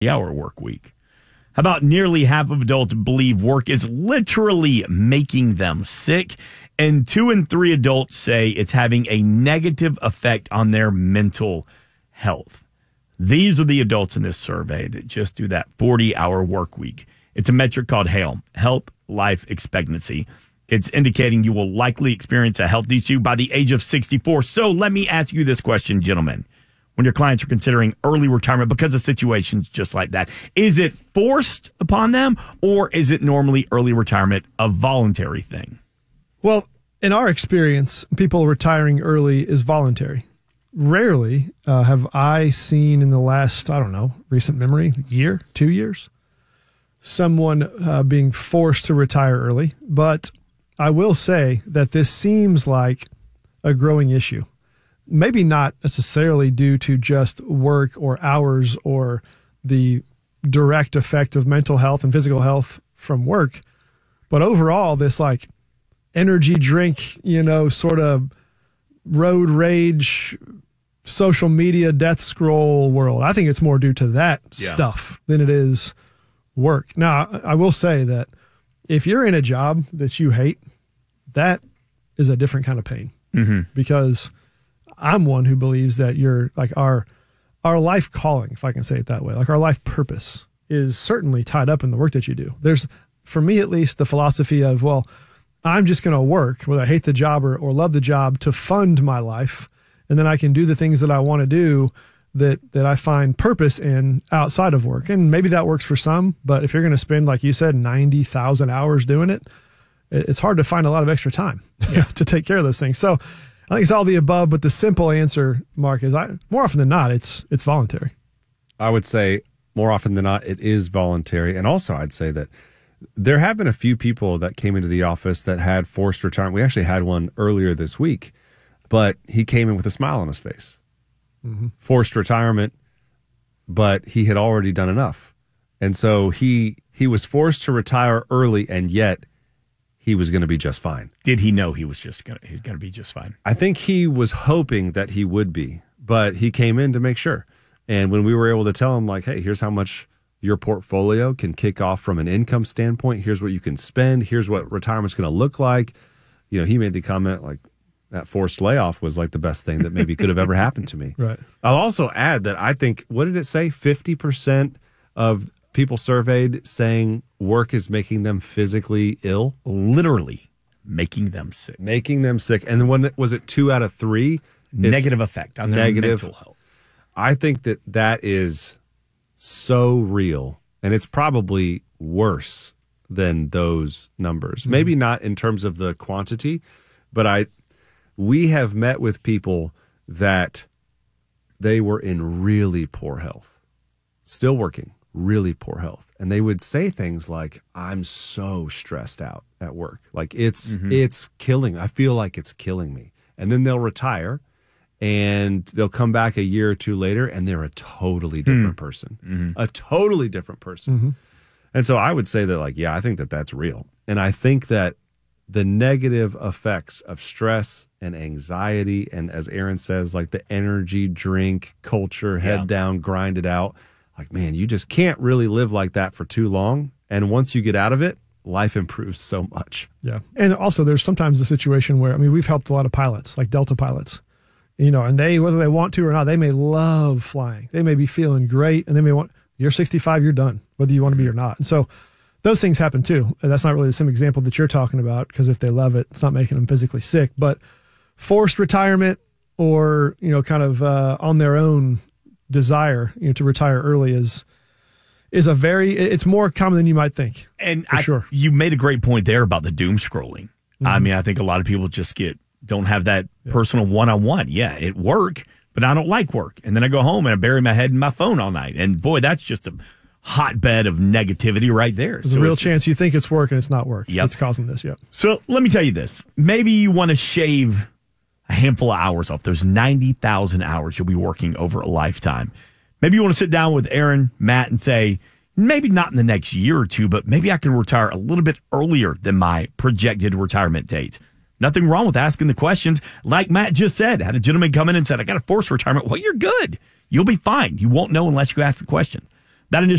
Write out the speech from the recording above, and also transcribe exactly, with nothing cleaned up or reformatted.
hour work week. How about nearly half of adults believe work is literally making them sick, and two in three adults say it's having a negative effect on their mental health. These are the adults in this survey that just do that forty-hour work week. It's a metric called HALE, Health Life Expectancy. It's indicating you will likely experience a health issue by the age of sixty-four. So let me ask you this question, gentlemen. When your clients are considering early retirement because of situations just like that, is it forced upon them, or is it normally early retirement a voluntary thing? Well, in our experience, people retiring early is voluntary. Rarely uh, have I seen in the last, I don't know, recent memory, year, two years, someone uh, being forced to retire early. But I will say that this seems like a growing issue. Maybe not necessarily due to just work or hours or the direct effect of mental health and physical health from work, but overall this like energy drink, you know, sort of road rage, social media death scroll world. I think it's more due to that yeah. stuff than it is work. Now, I will say that if you're in a job that you hate, that is a different kind of pain mm-hmm. because I'm one who believes that you're like our, our life calling, if I can say it that way, like our life purpose is certainly tied up in the work that you do. There's, for me at least, the philosophy of, well, I'm just going to work, whether I hate the job or, or love the job, to fund my life. And then I can do the things that I want to do that, that I find purpose in outside of work. And maybe that works for some, but if you're going to spend, like you said, ninety thousand hours doing it, it's hard to find a lot of extra time yeah. to take care of those things. So I think it's all the above, but the simple answer, Mark, is I, more often than not, it's it's voluntary. I would say more often than not, it is voluntary. And also I'd say that there have been a few people that came into the office that had forced retirement. We actually had one earlier this week, but he came in with a smile on his face. Mm-hmm. Forced retirement, but he had already done enough. And so he he was forced to retire early, and yet he was going to be just fine. Did he know he was just going to, he's going to be just fine? I think he was hoping that he would be, but he came in to make sure. And when we were able to tell him, like, hey, here's how much your portfolio can kick off from an income standpoint. Here's what you can spend. Here's what retirement's going to look like. You know, he made the comment, like, that forced layoff was like the best thing that maybe could have ever happened to me. Right. I'll also add that I think, what did it say? fifty percent of people surveyed saying work is making them physically ill. Literally making them sick. Making them sick. And then when was it two out of three? Negative effect on their negative. mental health. I think that that is so real, and it's probably worse than those numbers. Mm-hmm. Maybe not in terms of the quantity, but I we have met with people that they were in really poor health, still working, really poor health. And they would say things like, I'm so stressed out at work. Like it's, mm-hmm. it's killing. I feel like it's killing me. And then they'll retire and they'll come back a year or two later and they're a totally different mm-hmm. person, mm-hmm. a totally different person. Mm-hmm. And so I would say that, like, yeah, I think that that's real. And I think that the negative effects of stress and anxiety, and as Aaron says, like the energy drink culture, head yeah. down, grind it out. Like, man, you just can't really live like that for too long. And once you get out of it, life improves so much. Yeah. And also there's sometimes a situation where, I mean, we've helped a lot of pilots, like Delta pilots, you know, and they, whether they want to or not, they may love flying. They may be feeling great, and they may want, you're sixty-five, you're done, whether you want to be or not. And so those things happen too. And that's not really the same example that you're talking about, because if they love it, it's not making them physically sick. But forced retirement, or, you know, kind of uh, on their own desire, you know, to retire early is is a very, it's more common than you might think. And for I, sure. You made a great point there about the doom scrolling. Mm-hmm. I mean, I think a lot of people just get, don't have that yeah. personal one-on-one. Yeah, it work, but I don't like work. And then I go home and I bury my head in my phone all night. And boy, that's just a hotbed of negativity right there. There's so a real just, chance you think it's work and it's not work. Yep. It's causing this, yeah. So let me tell you this. Maybe you want to shave a handful of hours off. There's ninety thousand hours you'll be working over a lifetime. Maybe you want to sit down with Aaron, Matt, and say, maybe not in the next year or two, but maybe I can retire a little bit earlier than my projected retirement date. Nothing wrong with asking the questions. Like Matt just said, had a gentleman come in and said, I got a forced retirement. Well, you're good. You'll be fine. You won't know unless you ask the question. That initial